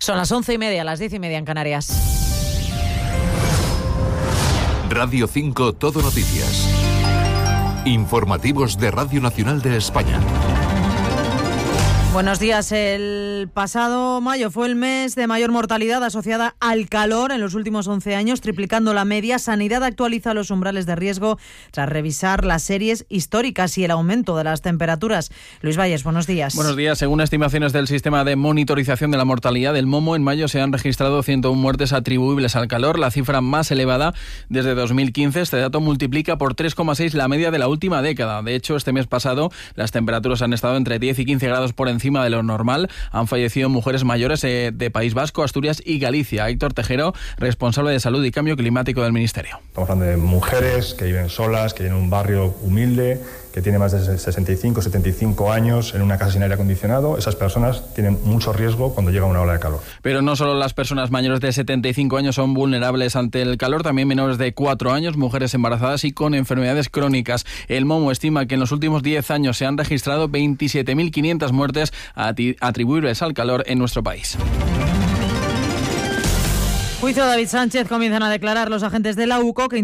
Son las 11:30, las 10:30 en Canarias. Radio 5 Todo Noticias. Informativos de Radio Nacional de España. Buenos días. El pasado mayo fue el mes de mayor mortalidad asociada al calor en los últimos 11 años, triplicando la media. Sanidad actualiza los umbrales de riesgo tras revisar las series históricas y el aumento de las temperaturas. Luis Valles, buenos días. Buenos días. Según estimaciones del Sistema de Monitorización de la Mortalidad del MOMO, en mayo se han registrado 101 muertes atribuibles al calor, la cifra más elevada desde 2015. Este dato multiplica por 3,6 la media de la última década. De hecho, este mes pasado las temperaturas han estado entre 10 y 15 grados por encima de lo normal. Han fallecido mujeres mayores de País Vasco, Asturias y Galicia. Héctor Tejero, responsable de Salud y Cambio Climático del Ministerio. Estamos hablando de mujeres que viven solas, que viven en un barrio humilde, que tienen más de 65, 75 años en una casa sin aire acondicionado. Esas personas tienen mucho riesgo cuando llega una ola de calor. Pero no solo las personas mayores de 75 años son vulnerables ante el calor, también menores de 4 años, mujeres embarazadas y con enfermedades crónicas. El MOMO estima que en los últimos 10 años se han registrado 27.500 muertes atribuibles al calor en nuestro país. Juicio de David Sánchez. Comienzan a declarar los agentes de la UCO que